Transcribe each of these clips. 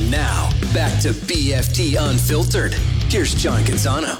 Now, back to BFT Unfiltered. Here's John Canzano.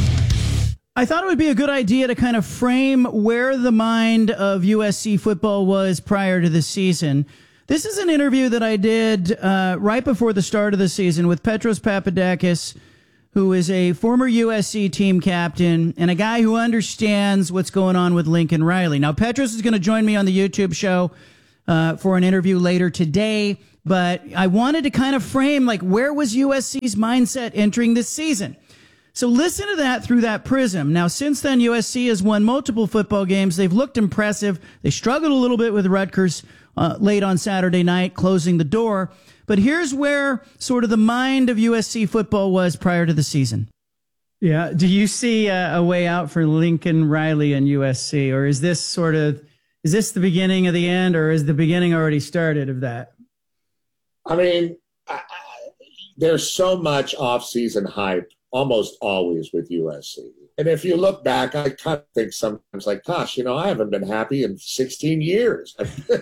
I thought it would be a good idea to kind of frame where the mind of USC football was prior to the season. This is an interview that I did right before the start of the season with Petros Papadakis, who is a former USC team captain and a guy who understands what's going on with Lincoln Riley. Now, Petros is going to join me on the YouTube show for an interview later today, but I wanted to kind of frame, like, where was USC's mindset entering this season? So listen to that through that prism. Now, since then, USC has won multiple football games. They've looked impressive. They struggled a little bit with Rutgers late on Saturday night, closing the door. But here's where sort of the mind of USC football was prior to the season. Yeah. Do you see a way out for Lincoln Riley and USC? Or is this the beginning of the end, or is the beginning already started of that? I mean, there's so much off-season hype almost always with USC. And if you look back, I kind of think sometimes, like, gosh, I haven't been happy in 16 years. But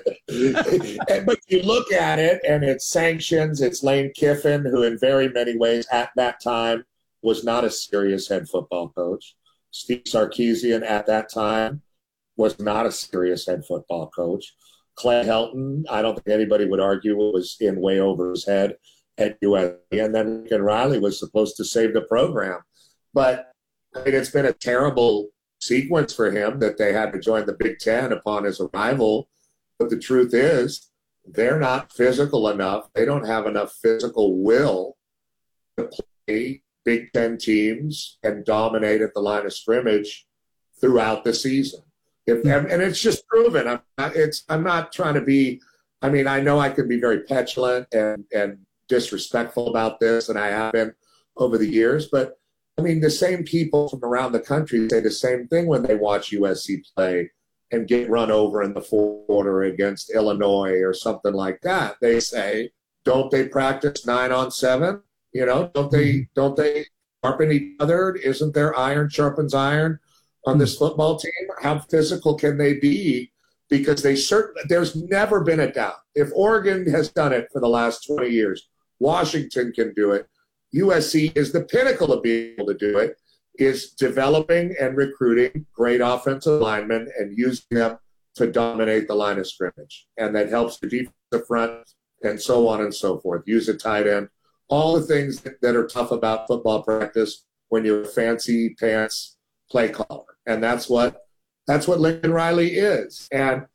you look at it, and it's sanctions. It's Lane Kiffin, who in very many ways at that time was not a serious head football coach. Steve Sarkisian at that time was not a serious head football coach. Clay Helton, I don't think anybody would argue, was in way over his head at USC, and then Lincoln Riley was supposed to save the program. But I mean, it's been a terrible sequence for him that they had to join the Big Ten upon his arrival. But the truth is, they're not physical enough. They don't have enough physical will to play Big Ten teams and dominate at the line of scrimmage throughout the season. And it's just proven. I'm not trying to be. I mean, I know I can be very petulant and disrespectful about this, and I have been over the years, but I mean, the same people from around the country say the same thing when they watch USC play and get run over in the fourth quarter against Illinois or something like that. They say, don't they practice 9-on-7? Don't they sharpen each other? Isn't there iron sharpens iron on this football team? How physical can they be? Because there's never been a doubt. If Oregon has done it for the last 20 years, Washington can do it. USC is the pinnacle of being able to do it, is developing and recruiting great offensive linemen and using them to dominate the line of scrimmage. And that helps the defensive front and so on and so forth. Use a tight end. All the things that are tough about football practice when you're a fancy pants play caller. And that's what Lincoln Riley is. And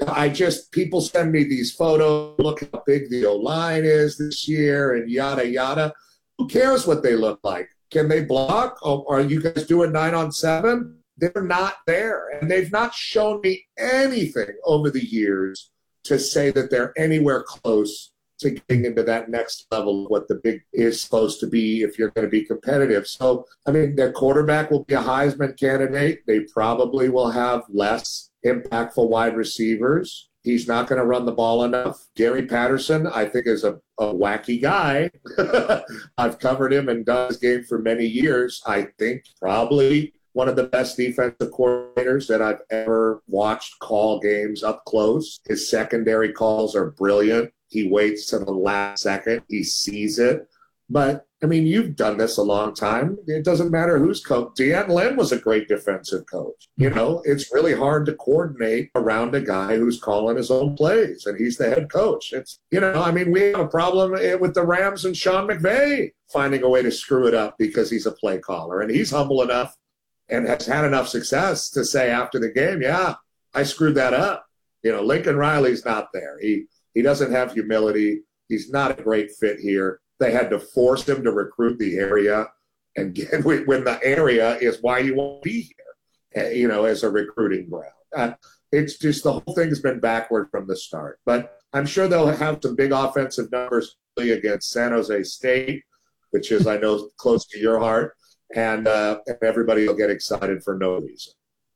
people send me these photos, look how big the O-line is this year and yada, yada. Who cares what they look like? Can they block? Are you guys doing 9-on-7? They're not there. And they've not shown me anything over the years to say that they're anywhere close to getting into that next level of what the big is supposed to be if you're going to be competitive. So, I mean, their quarterback will be a Heisman candidate. They probably will have less impactful wide receivers. He's not going to run the ball enough. Gary Patterson, I think, is a wacky guy. I've covered him and done his game for many years. I think probably one of the best defensive coordinators that I've ever watched call games up close. His secondary calls are brilliant. He waits to the last second. He sees it. But, I mean, you've done this a long time. It doesn't matter who's coach. Deanne Lynn was a great defensive coach. It's really hard to coordinate around a guy who's calling his own plays, and he's the head coach. We have a problem with the Rams and Sean McVay finding a way to screw it up because he's a play caller. And he's humble enough and has had enough success to say after the game, yeah, I screwed that up. Lincoln Riley's not there. He doesn't have humility. He's not a great fit here. They had to force him to recruit the area, and when the area is why you want to be here, as a recruiting ground. It's just the whole thing has been backward from the start. But I'm sure they'll have some big offensive numbers against San Jose State, which is, I know, close to your heart, and everybody will get excited for no reason.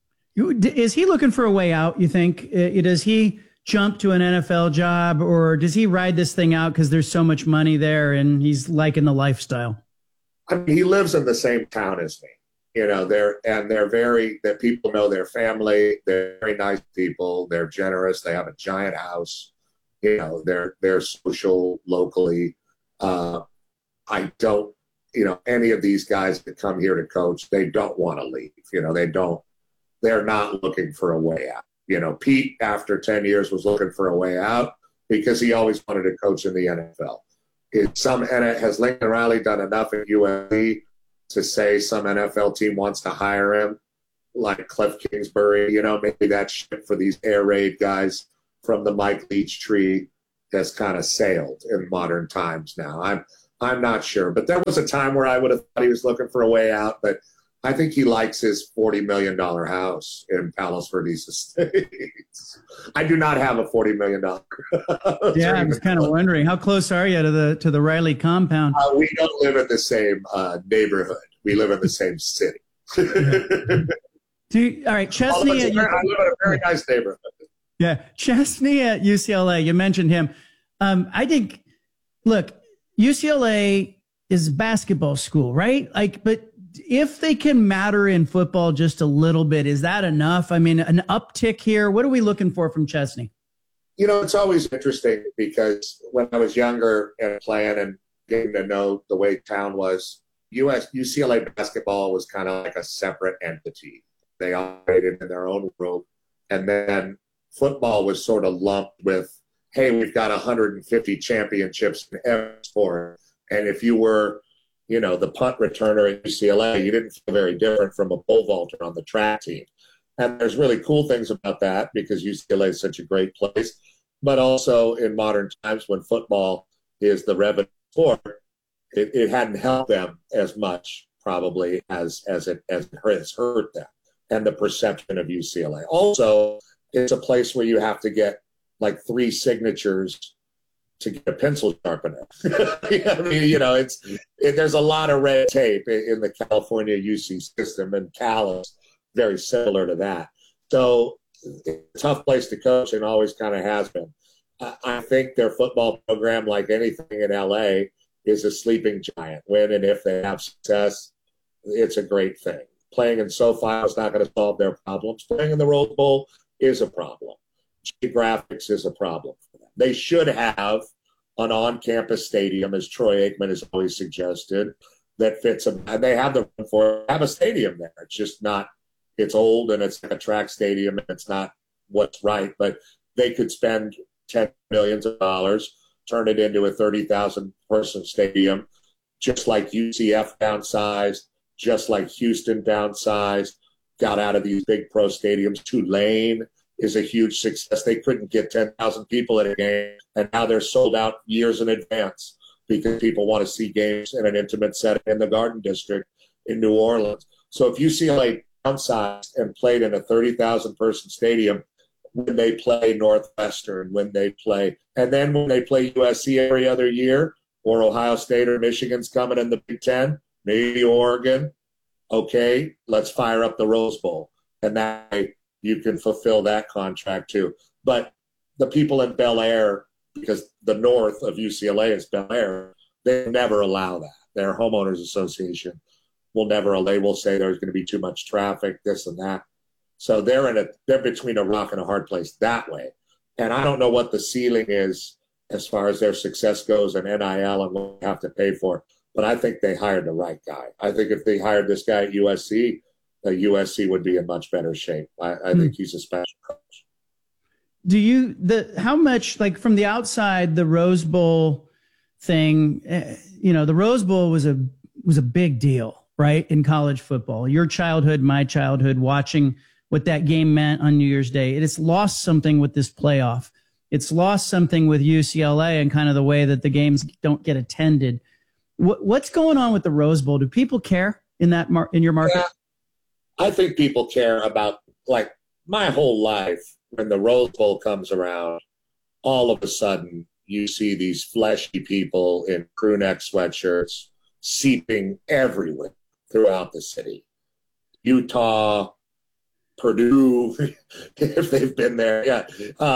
Is he looking for a way out, you think? Does he jump to an NFL job, or does he ride this thing out because there's so much money there and he's liking the lifestyle? I mean, he lives in the same town as me. That people know their family. They're very nice people. They're generous. They have a giant house. They're social locally. I don't, any of these guys that come here to coach, they don't want to leave. They're not looking for a way out. Pete, after 10 years, was looking for a way out because he always wanted to coach in the NFL. Has Lincoln Riley done enough at USC to say some NFL team wants to hire him, like Cliff Kingsbury? Maybe that ship for these air raid guys from the Mike Leach tree has kind of sailed in modern times now. I'm not sure, but there was a time where I would have thought he was looking for a way out, but I think he likes his $40 million house in Palos Verdes Estates. I do not have a $40 million house. Yeah, I was kind of wondering, how close are you to the Riley compound? We don't live in the same neighborhood. We live in the same city. All right, Chesney. I live in a very nice neighborhood. Yeah, Chesney at UCLA. You mentioned him. I think, look, UCLA is a basketball school, right? But if they can matter in football just a little bit, is that enough? I mean, an uptick here. What are we looking for from Chesney? It's always interesting because when I was younger and playing and getting to know the way town was, UCLA basketball was kind of like a separate entity. They operated in their own world. And then football was sort of lumped with, hey, we've got 150 championships in every sport. And if you were, the punt returner at UCLA, you didn't feel very different from a pole vaulter on the track team. And there's really cool things about that because UCLA is such a great place. But also in modern times when football is the revenue sport, it hadn't helped them as much probably as it has hurt them and the perception of UCLA. Also, it's a place where you have to get like 3 signatures to get a pencil sharpener. I mean, there's a lot of red tape in the California UC system, and Cal is very similar to that. So it's a tough place to coach and always kind of has been. I think their football program, like anything in LA, is a sleeping giant. When and if they have success, it's a great thing. Playing in SoFi is not going to solve their problems. Playing in the Rose Bowl is a problem. Geographics is a problem for them. They should have an on-campus stadium, as Troy Aikman has always suggested, that fits them. And they have have a stadium there. It's just not, it's old and it's like a track stadium and it's not what's right. But they could spend $10 million, turn it into a 30,000 person stadium, just like UCF downsized, just like Houston downsized, got out of these big pro stadiums. Tulane is a huge success. They couldn't get 10,000 people at a game, and now they're sold out years in advance because people want to see games in an intimate setting in the Garden District in New Orleans. So if UCLA downsized and played in a 30,000 person stadium when they play Northwestern, and then when they play USC every other year, or Ohio State or Michigan's coming in the Big Ten, maybe Oregon, okay, let's fire up the Rose Bowl. And that way you can fulfill that contract too. But the people in Bel Air, because the north of UCLA is Bel Air, they never allow that. Their homeowners association will never allow. They will say there's going to be too much traffic, this and that. So they're between a rock and a hard place that way. And I don't know what the ceiling is as far as their success goes and NIL and what they have to pay for. But I think they hired the right guy. I think if they hired this guy at USC, USC would be in much better shape. I think he's a special coach. How much, like from the outside, the Rose Bowl thing, the Rose Bowl was a big deal, right? In college football, your childhood, my childhood, watching what that game meant on New Year's Day. It has lost something with this playoff. It's lost something with UCLA and kind of the way that the games don't get attended. What's going on with the Rose Bowl? Do people care in your market? Yeah, I think people care about, like, my whole life. When the Rose Bowl comes around, all of a sudden you see these fleshy people in crew neck sweatshirts seeping everywhere throughout the city. Utah, Purdue, if they've been there,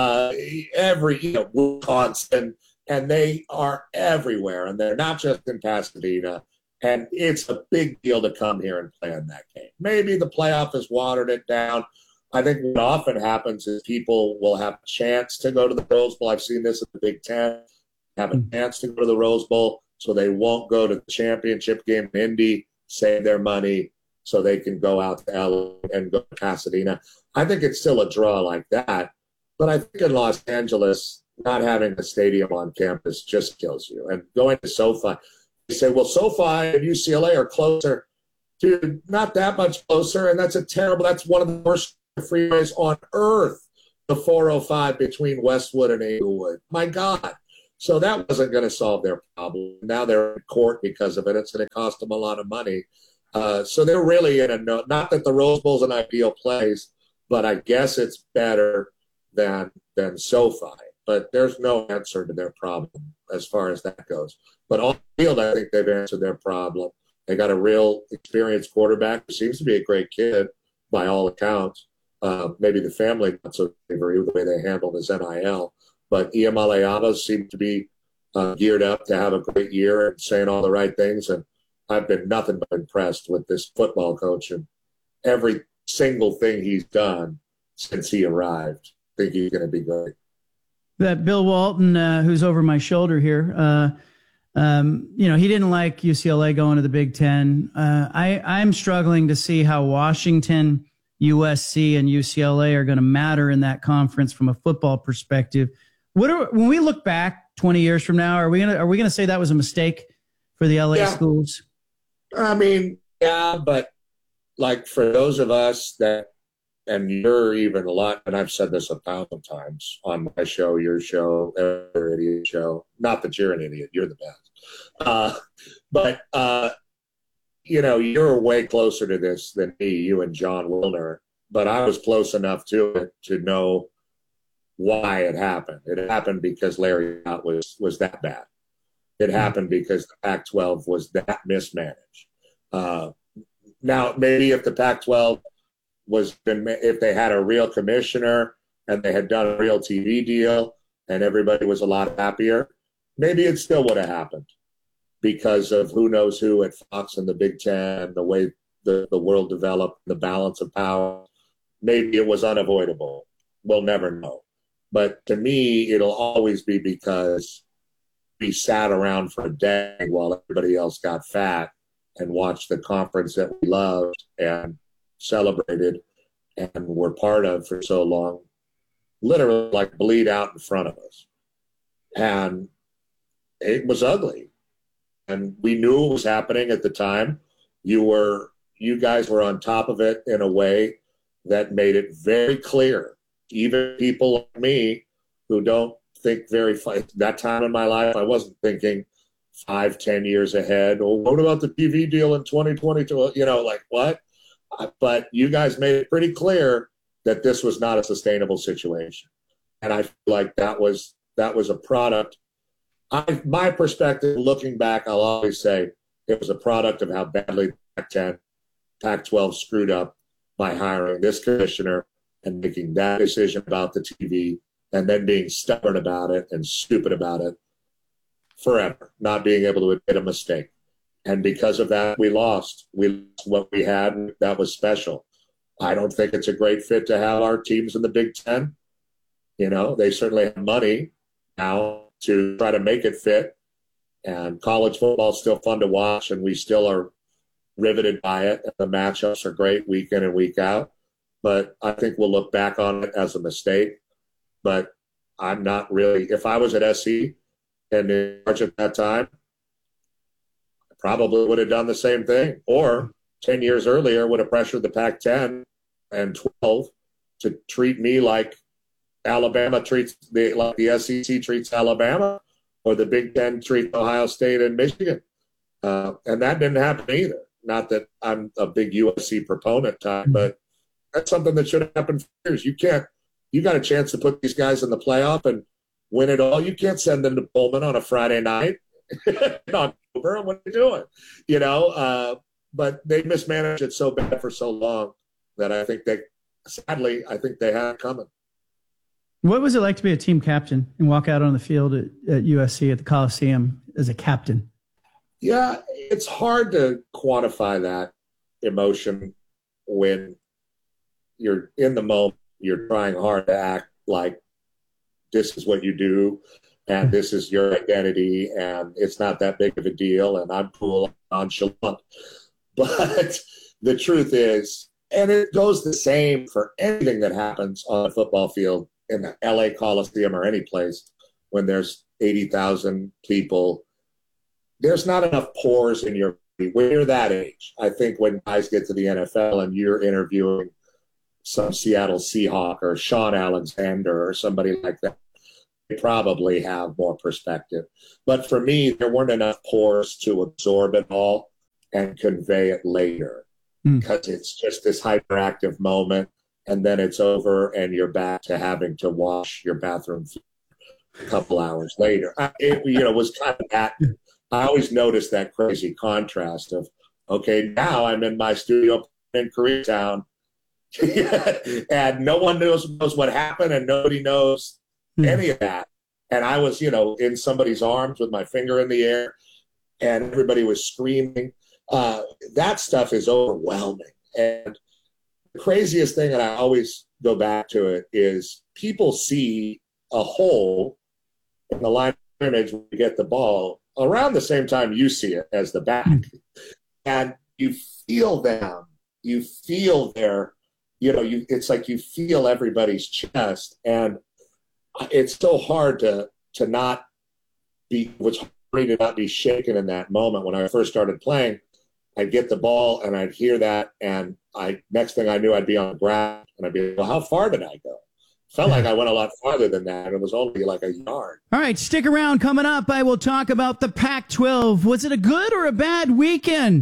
Wisconsin, and they are everywhere, and they're not just in Pasadena. And it's a big deal to come here and play in that game. Maybe the playoff has watered it down. I think what often happens is people will have a chance to go to the Rose Bowl. I've seen this at the Big Ten, have a chance to go to the Rose Bowl, so they won't go to the championship game in Indy, save their money so they can go out to LA and go to Pasadena. I think it's still a draw like that. But I think in Los Angeles, not having a stadium on campus just kills you. And going to SoFi, you say, well, SoFi and UCLA are closer. Dude, not that much closer. And that's one of the worst freeways on earth, the 405 between Westwood and Inglewood. My God. So that wasn't going to solve their problem. Now they're in court because of it. It's going to cost them a lot of money. So they're really in a no. Not that the Rose Bowl's an ideal place, but I guess it's better than SoFi. But there's no answer to their problem as far as that goes. But on the field, I think they've answered their problem. They got a real experienced quarterback who seems to be a great kid by all accounts. Maybe the family not so favoring the way they handled his NIL. But Iamaleava seemed to be geared up to have a great year and saying all the right things. And I've been nothing but impressed with this football coach and every single thing he's done since he arrived. I think he's going to be great. That Bill Walton, who's over my shoulder here, he didn't like UCLA going to the Big Ten. I'm struggling to see how Washington, USC, and UCLA are going to matter in that conference from a football perspective. When we look back 20 years from now, are we gonna say that was a mistake for the LA schools? I mean, yeah, but like for those of us that, and you're even a lot, and I've said this 1,000 times on my show, your show, every idiot show. Not that you're an idiot, you're the best. You're way closer to this than me, you and John Wilner. But I was close enough to it to know why it happened. It happened because Larry Ott was that bad. It happened because the Pac-12 was that mismanaged. Now, maybe if the Pac-12 if they had a real commissioner and they had done a real TV deal and everybody was a lot happier, maybe it still would have happened because of who knows who at Fox and the Big Ten, the way the world developed, the balance of power. Maybe it was unavoidable. We'll never know. But to me, it'll always be because we sat around for a day while everybody else got fat and watched the conference that we loved and celebrated and were part of for so long, literally like bleed out in front of us. And it was ugly. And we knew it was happening at the time. You guys were on top of it in a way that made it very clear. Even people like me who don't think that time in my life, I wasn't thinking 5-10 years ahead. Or what about the TV deal in 2022? Like what? But you guys made it pretty clear that this was not a sustainable situation. And I feel like that was a product. My perspective, looking back, I'll always say it was a product of how badly Pac-10, Pac-12 screwed up by hiring this commissioner and making that decision about the TV and then being stubborn about it and stupid about it forever, not being able to admit a mistake. And because of that, we lost. We lost what we had, and that was special. I don't think it's a great fit to have our teams in the Big Ten. They certainly have money now to try to make it fit. And college football is still fun to watch, and we still are riveted by it. And the matchups are great week in and week out. But I think we'll look back on it as a mistake. But I'm not really – if I was at SC and in charge at that time, probably would have done the same thing, or 10 years earlier would have pressured the Pac-10 and 12 to treat me like Alabama treats like the SEC treats Alabama, or the Big Ten treats Ohio State and Michigan. And that didn't happen either. Not that I'm a big USC proponent time, but that's something that should have happened for years. You got a chance to put these guys in the playoff and win it all. You can't send them to Pullman on a Friday night. In October, what are you doing? But they mismanaged it so bad for so long that I think they had it coming. What was it like to be a team captain and walk out on the field at USC at the Coliseum as a captain? Yeah, it's hard to quantify that emotion when you're in the moment. You're trying hard to act like this is what you do. and this is your identity, and it's not that big of a deal, and I'm cool, nonchalant. But the truth is, and it goes the same for anything that happens on a football field in the LA Coliseum or any place when there's 80,000 people, there's not enough pores in your body. When you're that age, I think when guys get to the NFL and you're interviewing some Seattle Seahawk or Sean Alexander or somebody like that, they probably have more perspective. But for me, there weren't enough pores to absorb it all and convey it later, because it's just this hyperactive moment, and then it's over and you're back to having to wash your bathroom a couple hours later. It was kind of that. I always noticed that crazy contrast of, okay, now I'm in my studio in Koreatown and no one knows what happened and nobody knows any of that. And I was, in somebody's arms with my finger in the air and everybody was screaming. That stuff is overwhelming. And the craziest thing, and I always go back to it, is people see a hole in the line of scrimmage when you get the ball around the same time you see it as the back. And you feel them. You feel their, it's like you feel everybody's chest. And it's so hard to not be, what's hard to not be shaken in that moment. When I first started playing, I'd get the ball and I'd hear that, and next thing I knew, I'd be on the ground and I'd be, well, how far did I go? Felt like I went a lot farther than that. It was only like a yard. All right, stick around. Coming up, I will talk about the Pac-12. Was it a good or a bad weekend?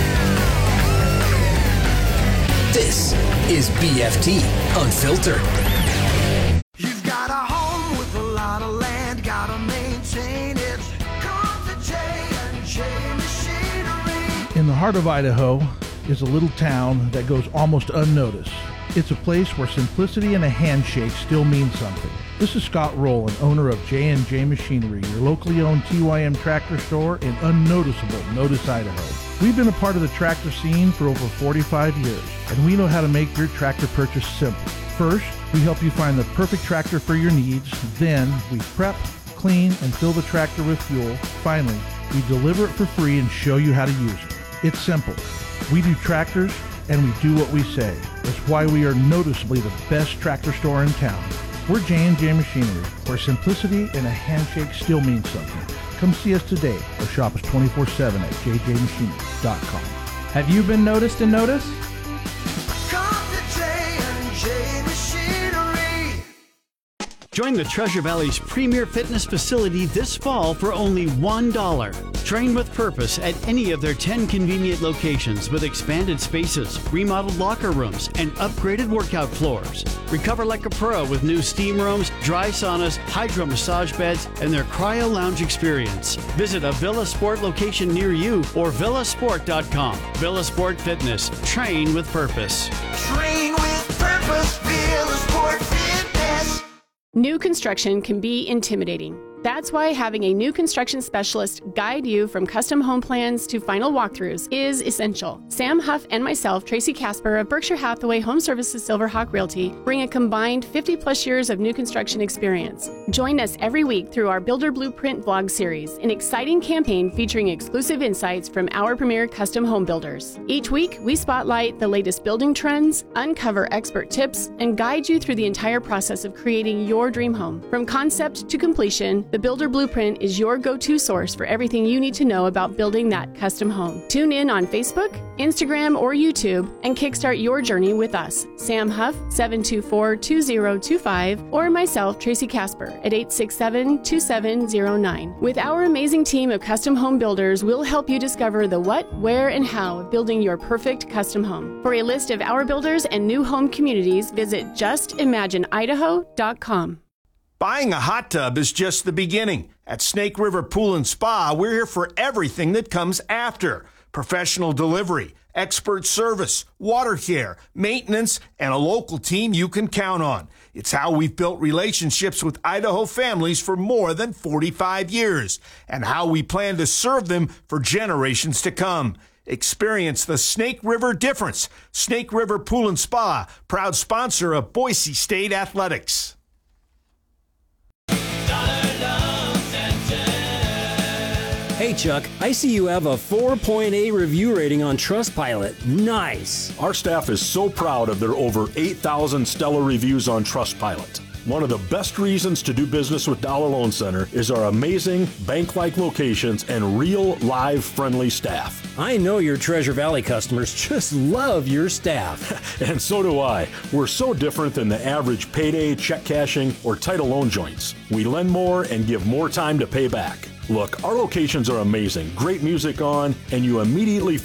This is BFT Unfiltered. You've got a home with a lot of land, gotta maintain it. Come to J&J Machinery. In the heart of Idaho is a little town that goes almost unnoticed. It's a place where simplicity and a handshake still mean something. This is Scott Rowland, owner of J&J Machinery, your locally owned TYM tractor store in unnoticeable Notice, Idaho. We've been a part of the tractor scene for over 45 years, and we know how to make your tractor purchase simple. First, we help you find the perfect tractor for your needs. Then, we prep, clean, and fill the tractor with fuel. Finally, we deliver it for free and show you how to use it. It's simple. We do tractors, and we do what we say. That's why we are noticeably the best tractor store in town. We're J&J Machinery, where simplicity and a handshake still means something. Come see us today or shop us 24/7 at jjmachinery.com. Have you been noticed and noticed? Come to J&J Machinery. Join the Treasure Valley's premier fitness facility this fall for only $1. Train with purpose at any of their 10 convenient locations with expanded spaces, remodeled locker rooms, and upgraded workout floors. Recover like a pro with new steam rooms, dry saunas, hydro massage beds, and their cryo lounge experience. Visit a Villa Sport location near you or villasport.com. Villa Sport Fitness. Train with purpose. Train with purpose, Villa Sport Fitness. New construction can be intimidating. That's why having a new construction specialist guide you from custom home plans to final walkthroughs is essential. Sam Huff and myself, Tracy Casper of Berkshire Hathaway Home Services Silverhawk Realty, bring a combined 50-plus years of new construction experience. Join us every week through our Builder Blueprint vlog series, an exciting campaign featuring exclusive insights from our premier custom home builders. Each week, we spotlight the latest building trends, uncover expert tips, and guide you through the entire process of creating your dream home. From concept to completion, the Builder Blueprint is your go-to source for everything you need to know about building that custom home. Tune in on Facebook, Instagram, or YouTube and kickstart your journey with us, Sam Huff, 724-2025, or myself, Tracy Casper, at 867-2709. With our amazing team of custom home builders, we'll help you discover the what, where, and how of building your perfect custom home. For a list of our builders and new home communities, visit justimagineidaho.com. Buying a hot tub is just the beginning. At Snake River Pool and Spa, we're here for everything that comes after. Professional delivery, expert service, water care, maintenance, and a local team you can count on. It's how we've built relationships with Idaho families for more than 45 years, and how we plan to serve them for generations to come. Experience the Snake River difference. Snake River Pool and Spa, proud sponsor of Boise State Athletics. Hey Chuck, I see you have a 4.8 review rating on Trustpilot. Nice. Our staff is so proud of their over 8,000 stellar reviews on Trustpilot. One of the best reasons to do business with Dollar Loan Center is our amazing bank-like locations and real, live, friendly staff. I know your Treasure Valley customers just love your staff. And so do I. We're so different than the average payday, check cashing, or title loan joints. We lend more and give more time to pay back. Look, our locations are amazing. Great music on, and you immediately